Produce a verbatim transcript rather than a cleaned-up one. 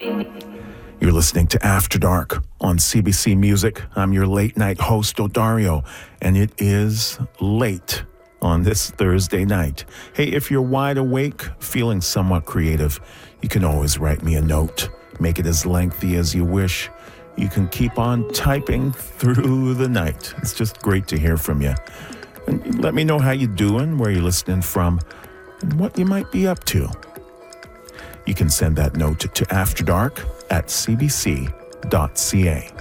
You're listening to After Dark on C B C Music. I'm your late night host, Odario, and it is late on this Thursday night. Hey, if you're wide awake, feeling somewhat creative, you can always write me a note. Make it as lengthy as you wish. You can keep on typing through the night. It's just great to hear from you. And let me know how you're doing, where you're listening from, and what you might be up to. You can send that note to afterdark at c b c dot c a.